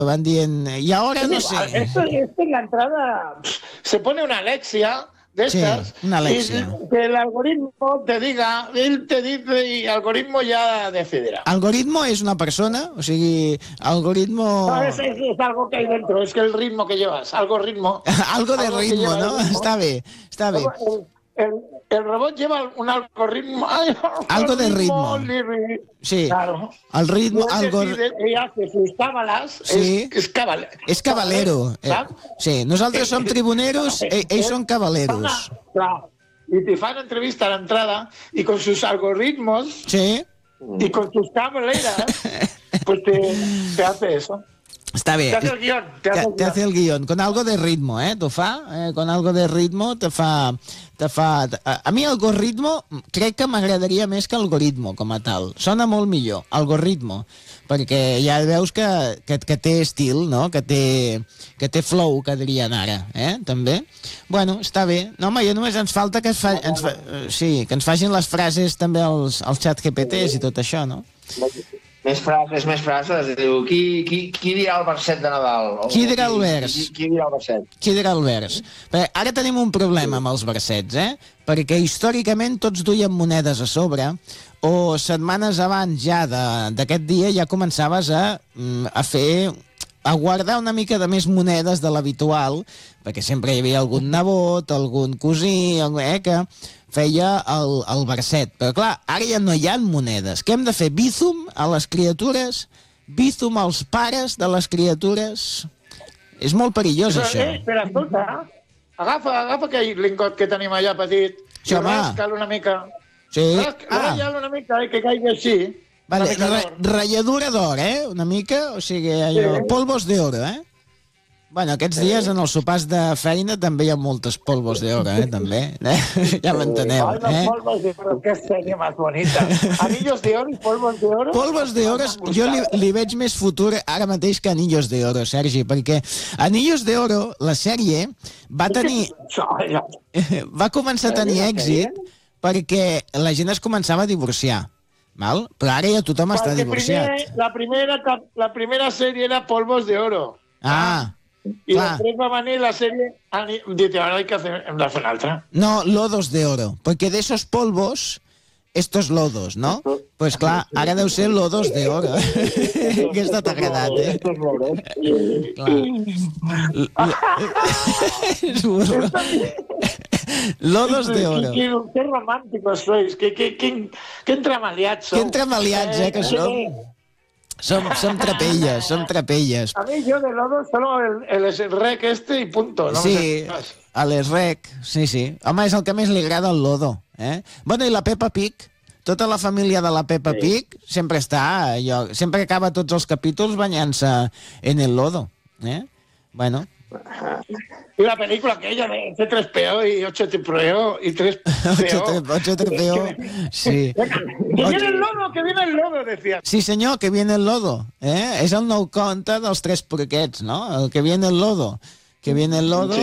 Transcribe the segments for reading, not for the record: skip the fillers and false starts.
van dient, y ahora no sé. Esto en la entrada se pone una Alexia de estas, Sí, una Alexia. y que el algoritmo te diga, él te dice y el algoritmo ya decidirá. Algoritmo és una persona? O sigui, algoritmo... No, es algo que hay dentro, es que el ritmo que llevas, algo ritmo. Algo de ritmo, ¿no? Està bé, està bé. El robot lleva un algoritmo. Algo de ritmo. Sí, claro. el ritmo... Ella hace sus cábalas, sí. És cabalero. ¿sabes? Sí, nosaltres som tribuneros, ells són cabaleros. Claro. Y te fan entrevista a la entrada y con sus algoritmos sí. y con sus cabaleras, pues te hace eso. Està bé. Te hace el guión. Te hace el guión. Con algo de ritmo, ¿eh? T'ho fa? Con algo de ritmo te fa... A mi algoritmo crec que m'agradaria més que algoritmo com a tal. Sona molt millor, algoritmo, perquè ja veus que té estil, no? Que té flow, que dirien ara, també. Bueno, està bé. No, home, ja només ens falta que ens facin les frases també als xat GPTs i tot això, no? Més frases. Diu, qui dirà el verset de Nadal? Qui dirà el vers? Qui dirà el verset? Qui dirà el vers? Ara tenim un problema amb els versets, perquè històricament tots duien monedes a sobre, o setmanes abans ja d'aquest dia ja començaves a guardar una mica de més monedes de l'habitual, perquè sempre hi havia algun nebot, algun cosí, que feia el verset. Però clar, ara ja no hi ha monedes. Què hem de fer? Bízum a les criatures? Bízum als pares de les criatures? És molt perillós, això. Espera, escolta, agafa aquell lingot que tenim allà petit i rasca'l una mica. Sí. Ratlla'l una mica i que caigui així. Vale, ratlladura d'or, una mica, o sigui, allò, polvos d'oro, Bueno, aquests dies en els sopars de feina també hi ha moltes polvos d'oro, també, ja m'enteneu, Ay, los polvos de oro, qué serie más bonita. Anillos de oro y polvos de oro. Polvos de oro, jo li veig més futur ara mateix que Anillos de oro, Sergi, perquè Anillos de oro, la sèrie, va començar a tenir èxit perquè la gent es començava a divorciar. Val? Però ara ja tothom està divorciat. La primera serie era Polvos de Oro. Y després va venir la serie... Dice, ahora hay que hacer una altra. No, Lodos de Oro. Porque de esos polvos, estos lodos, ¿no? Pues clar, ara deu ser Lodos de Oro. Aquesta t'ha agradat, Estos lodos. Lodos de Oro. Qué románticos sois. Qué entramaliats sou. Qué entramaliats, que som. Som trapelles. A mí yo de lodo solo el rec y punto. ¿No? Sí, a l'Esrec, sí. Home, és el que més li agrada el lodo. Bueno, i la Peppa Pig? Tota la família de la Peppa Pig sempre està... Sempre acaba tots els capítols banyant-se en el lodo. Bueno... Y la película aquella de C3PO y 8TPO y 3PO. 8TPO, sí. Que viene el lodo, decía. Sí, senyor, que viene el lodo. És el nou conte dels tres porquets, no? El que viene el lodo. Que viene el lodo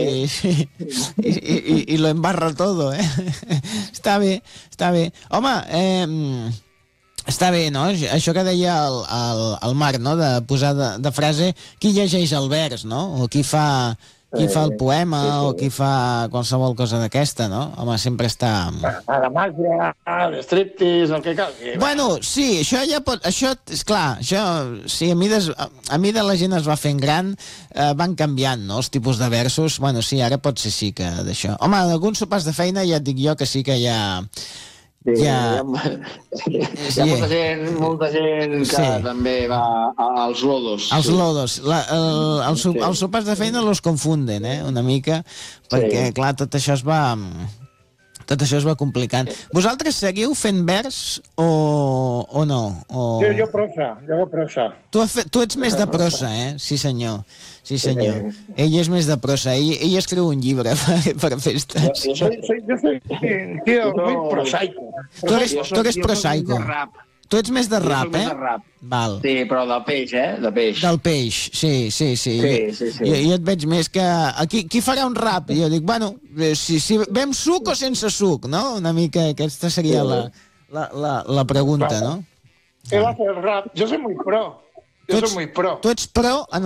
y lo embarra todo, Està bé. Home, està bé, no? Això que deia el Marc, no? De posar de frase qui llegeix el vers, no? O qui fa el poema o qui fa qualsevol cosa d'aquesta, no? Home, sempre està... A la màgia, a l'estriptease, el que calgui. Bueno, sí, això ja pot... Això, esclar, això... Sí, a mida la gent es va fent gran, van canviant, no?, els tipus de versos. Bueno, sí, ara potser sí que d'això. Home, en alguns sopars de feina ja et dic jo que sí que ja... Sí, hi ha molta gent que també va als lodos. Els lodos. Els sopars de feina los confunden, una mica, perquè, clar, tot això es va complicant. Vosaltres seguiu fent vers o no? Jo prosa. Tu ets més de prosa, Sí, senyor. Ell és més de prosa. Ell escriu un llibre per festes. Yo soy un tío muy prosaico. Tu eres prosaico. Tu ets més de rap, Val. Sí, però del peix, De peix. Del peix, sí. Jo et veig més que... Qui farà un rap? I jo dic, bueno, si ve amb suc o sense suc, no? Una mica aquesta seria la pregunta, no? Què va fer el rap? Jo soy muy pro. Yo soy muy pro. Tu ets pro en